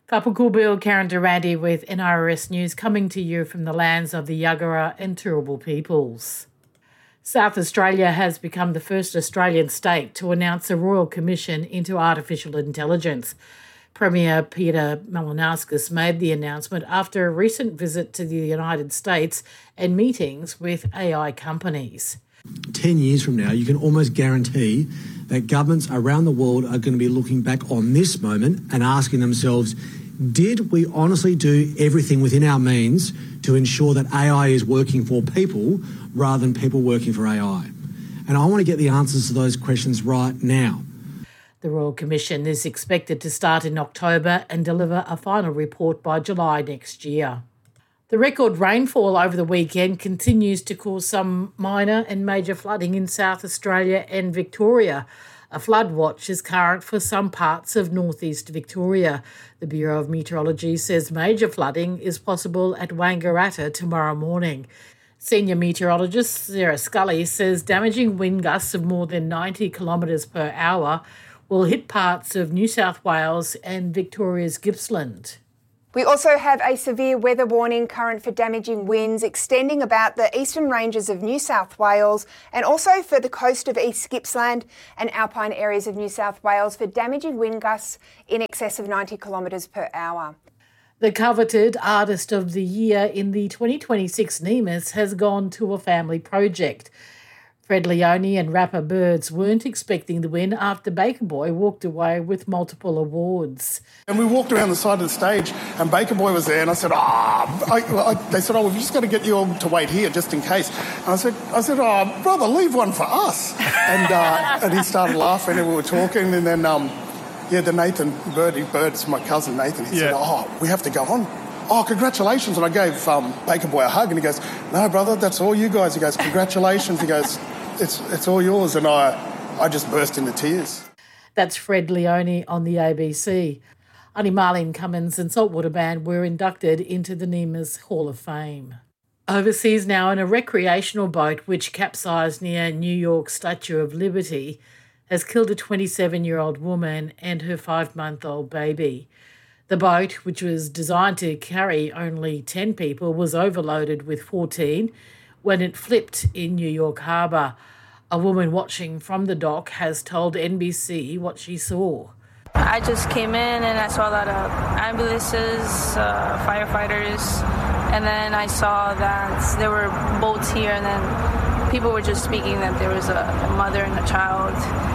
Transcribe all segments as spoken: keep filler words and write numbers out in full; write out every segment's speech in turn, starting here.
Whapukubil, Karen Durante with N R S News, coming to you from the lands of the Yagara and Turrbal peoples. South Australia has become the first Australian state to announce a Royal Commission into Artificial Intelligence. Premier Peter Malinauskas made the announcement after a recent visit to the United States and meetings with A I companies. Ten years from now, you can almost guarantee that governments around the world are going to be looking back on this moment and asking themselves, did we honestly do everything within our means to ensure that A I is working for people rather than people working for A I? And I want to get the answers to those questions right now. The Royal Commission is expected to start in October and deliver a final report by July next year. The record rainfall over the weekend continues to cause some minor and major flooding in South Australia and Victoria. A flood watch is current for some parts of northeast Victoria. The Bureau of Meteorology says major flooding is possible at Wangaratta tomorrow morning. Senior meteorologist Sarah Scully says damaging wind gusts of more than ninety kilometres per hour will hit parts of New South Wales and Victoria's Gippsland. We also have a severe weather warning current for damaging winds extending about the eastern ranges of New South Wales and also for the coast of East Gippsland and alpine areas of New South Wales for damaging wind gusts in excess of ninety kilometres per hour. The coveted Artist of the Year in the twenty twenty-six NEMAs has gone to a family project. Fred Leone and rapper Birds weren't expecting the win after Baker Boy walked away with multiple awards. And we walked around the side of the stage and Baker Boy was there and I said, ah, oh, they said, oh, we've just got to get you all to wait here just in case. And I said, I said, oh, brother, leave one for us. And uh, and he started laughing and we were talking and then, um, yeah, the Nathan Bird, Bird's my cousin Nathan, he yeah. said, oh, we have to go on. Oh, congratulations. And I gave um, Baker Boy a hug and he goes, no, brother, that's all you guys. He goes, congratulations. He goes, It's it's all yours, and I I just burst into tears. That's Fred Leone on the A B C. Auntie Marlene Cummins and Saltwater Band were inducted into the NEMAs Hall of Fame. Overseas now, in a recreational boat which capsized near New York's Statue of Liberty has killed a twenty-seven-year-old woman and her five-month-old baby. The boat, which was designed to carry only ten people, was overloaded with fourteen when it flipped in New York Harbour. A woman watching from the dock has told N B C what she saw. I just came in and I saw a lot of ambulances, uh, firefighters, and then I saw that there were boats here, and then people were just speaking that there was a, a mother and a child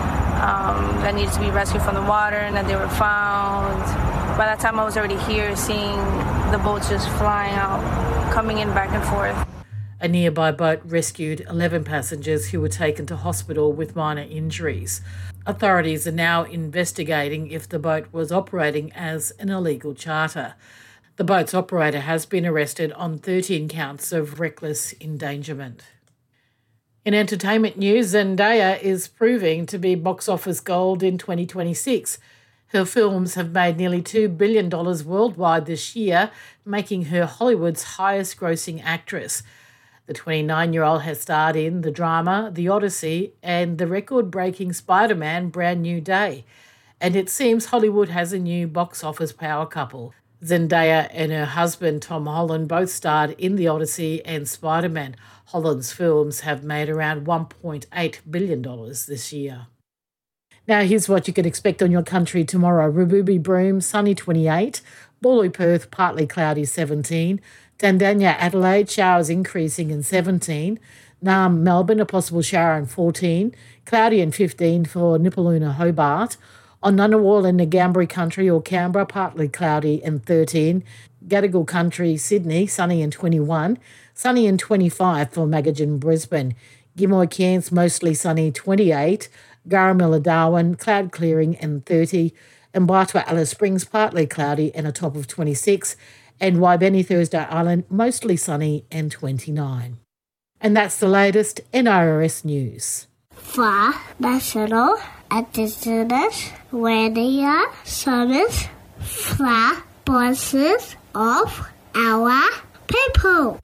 um, that needed to be rescued from the water and that they were found. By that time I was already here seeing the boats just flying out, coming in back and forth. A nearby boat rescued eleven passengers who were taken to hospital with minor injuries. Authorities are now investigating if the boat was operating as an illegal charter. The boat's operator has been arrested on thirteen counts of reckless endangerment. In entertainment news, Zendaya is proving to be box office gold in twenty twenty-six. Her films have made nearly two billion dollars worldwide this year, making her Hollywood's highest grossing actress. The twenty-nine-year-old has starred in the drama The Odyssey and the record-breaking Spider-Man Brand New Day. And it seems Hollywood has a new box office power couple. Zendaya and her husband Tom Holland both starred in The Odyssey and Spider-Man. Holland's films have made around one point eight billion dollars this year. Now here's what you can expect on your country tomorrow. Rububi Broome, sunny twenty-eight. Bawley Perth, partly cloudy seventeen. Dandanya Adelaide, showers increasing in seventeen. Naarm Melbourne, a possible shower in fourteen. Cloudy and fifteen for Nipaluna Hobart. On Ngunnawal and Ngambri Country or Canberra, partly cloudy and thirteen. Gadigal Country, Sydney, sunny and twenty-one. Sunny and twenty-five for Magajan Brisbane. Gimoy Cairns, mostly sunny, twenty-eight. Garamilla Darwin, cloud clearing and thirty. And Mbatwa Alice Springs, partly cloudy and a top of twenty-six. And Waibeni Thursday Island, mostly sunny and twenty-nine. And that's the latest N R S News. For National Indigenous Radio Service, for voices of our people.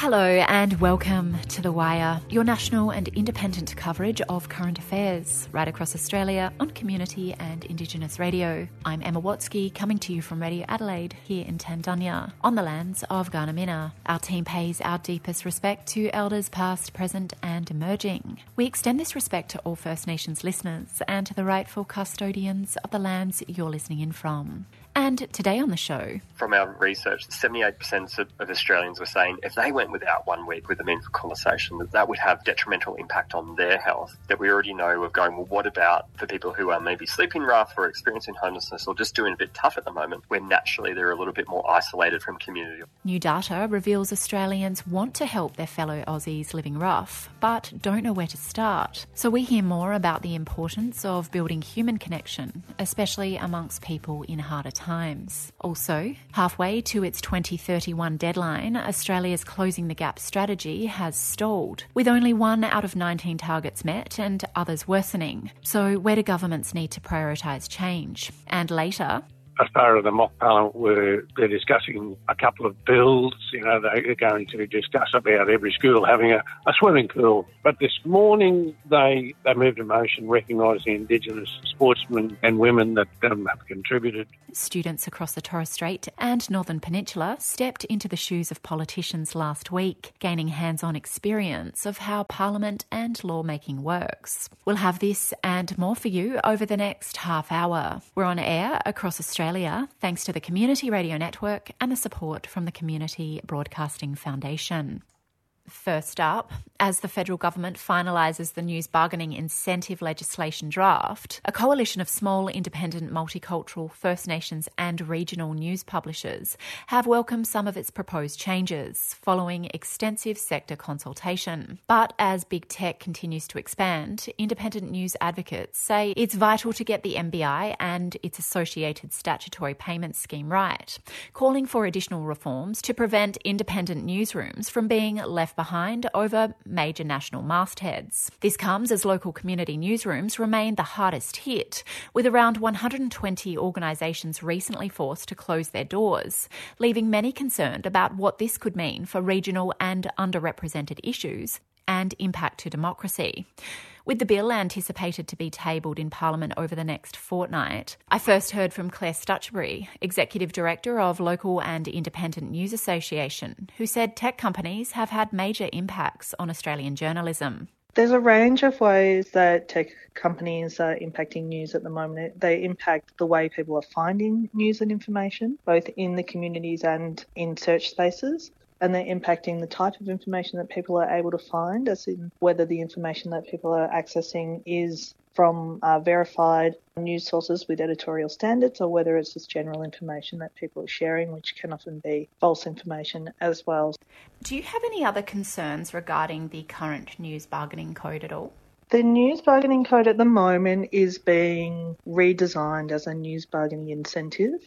Hello and welcome to The Wire, your national and independent coverage of current affairs right across Australia on Community and Indigenous radio. I'm Emma Watsky, coming to you from Radio Adelaide here in Tandunya, on the lands of Garnamina. Our team pays our deepest respect to elders past, present and emerging. We extend this respect to all First Nations listeners and to the rightful custodians of the lands you're listening in from. And today on the show... From our research, seventy-eight percent of, of Australians were saying if they went without one week with a meaningful conversation, that that would have detrimental impact on their health. That we already know of going, well, what about for people who are maybe sleeping rough or experiencing homelessness or just doing a bit tough at the moment, where naturally they're a little bit more isolated from community. New data reveals Australians want to help their fellow Aussies living rough, but don't know where to start. So we hear more about the importance of building human connection, especially amongst people in harder times. Times. Also, halfway to its twenty thirty-one deadline, Australia's Closing the Gap strategy has stalled, with only one out of nineteen targets met and others worsening. So where do governments need to prioritise change? And later... As part of the mock parliament, where they're discussing a couple of bills. You know, they're going to discuss about every school having a, a swimming pool. But this morning, they, they moved a motion recognising Indigenous sportsmen and women that um, have contributed. Students across the Torres Strait and Northern Peninsula stepped into the shoes of politicians last week, gaining hands-on experience of how parliament and lawmaking works. We'll have this and more for you over the next half hour. We're on air across Australia thanks to the Community Radio Network and the support from the Community Broadcasting Foundation. First up, as the federal government finalises the news bargaining incentive legislation draft, a coalition of small, independent, multicultural, First Nations and regional news publishers have welcomed some of its proposed changes following extensive sector consultation. But as big tech continues to expand, independent news advocates say it's vital to get the M B I and its associated statutory payment scheme right, calling for additional reforms to prevent independent newsrooms from being left behind over major national mastheads. This comes as local community newsrooms remain the hardest hit, with around one hundred twenty organisations recently forced to close their doors, leaving many concerned about what this could mean for regional and underrepresented issues and impact to democracy. With the bill anticipated to be tabled in Parliament over the next fortnight, I first heard from Claire Stutchbury, Executive Director of Local and Independent News Association, who said tech companies have had major impacts on Australian journalism. There's a range of ways that tech companies are impacting news at the moment. They impact the way people are finding news and information, both in the communities and in search spaces. And they're impacting the type of information that people are able to find, as in whether the information that people are accessing is from uh, verified news sources with editorial standards, or whether it's just general information that people are sharing, which can often be false information as well. Do you have any other concerns regarding the current news bargaining code at all? The news bargaining code at the moment is being redesigned as a news bargaining incentive.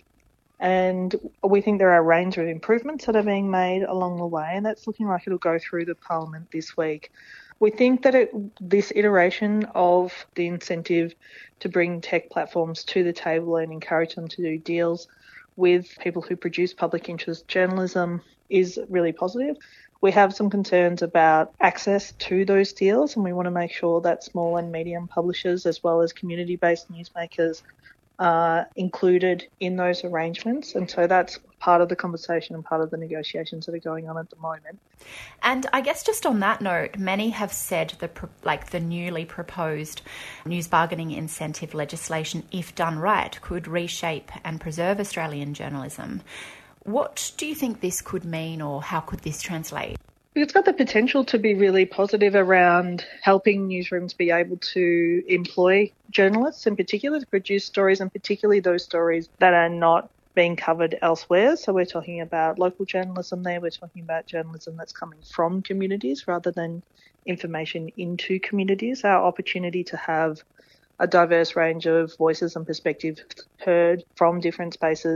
And we think there are a range of improvements that are being made along the way, and that's looking like it'll go through the Parliament this week. We think that it, this iteration of the incentive to bring tech platforms to the table and encourage them to do deals with people who produce public interest journalism is really positive. We have some concerns about access to those deals, and we want to make sure that small and medium publishers, as well as community-based newsmakers, are included in those arrangements. And so that's part of the conversation and part of the negotiations that are going on at the moment. And I guess just on that note, many have said the like the newly proposed news bargaining incentive legislation, if done right, could reshape and preserve Australian journalism. What do you think this could mean, or how could this translate? It's got the potential to be really positive around helping newsrooms be able to employ journalists in particular to produce stories, and particularly those stories that are not being covered elsewhere. So we're talking about local journalism there. We're talking about journalism that's coming from communities rather than information into communities. Our opportunity to have a diverse range of voices and perspectives heard from different spaces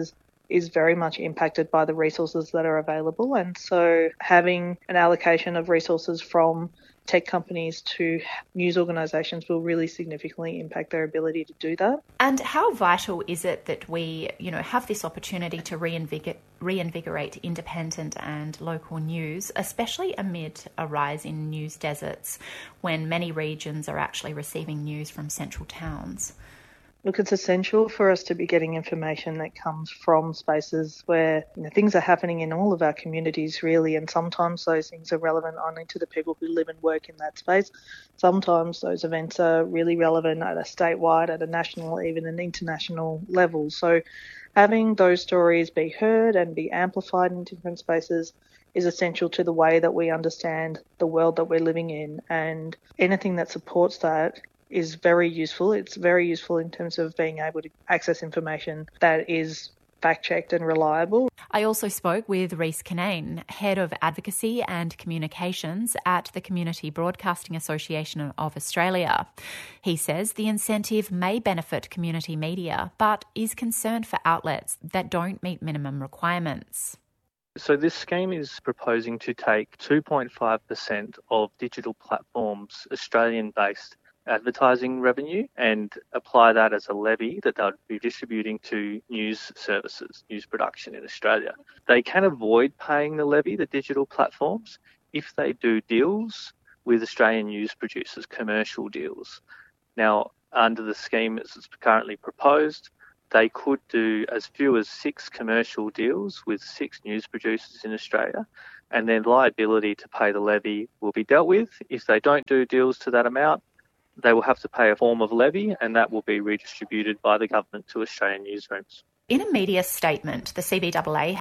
is very much impacted by the resources that are available. And so having an allocation of resources from tech companies to news organisations will really significantly impact their ability to do that. And how vital is it that we, you know, have this opportunity to reinvigorate, reinvigorate independent and local news, especially amid a rise in news deserts when many regions are actually receiving news from central towns? Look, it's essential for us to be getting information that comes from spaces where, you know, things are happening in all of our communities, really, and sometimes those things are relevant only to the people who live and work in that space. Sometimes those events are really relevant at a statewide, at a national, even an international level. So having those stories be heard and be amplified in different spaces is essential to the way that we understand the world that we're living in, and anything that supports that is very useful. It's very useful in terms of being able to access information that is fact-checked and reliable. I also spoke with Rhys Kinane, Head of Advocacy and Communications at the Community Broadcasting Association of Australia. He says the incentive may benefit community media, but is concerned for outlets that don't meet minimum requirements. So this scheme is proposing to take two point five percent of digital platforms' Australian-based advertising revenue and apply that as a levy that they'll be distributing to news services, news production in Australia. They can avoid paying the levy, the digital platforms, if they do deals with Australian news producers, commercial deals. Now, under the scheme as it's currently proposed, they could do as few as six commercial deals with six news producers in Australia, and then liability to pay the levy will be dealt with. If they don't do deals to that amount, they will have to pay a form of levy, and that will be redistributed by the government to Australian newsrooms. In a media statement, the C B A A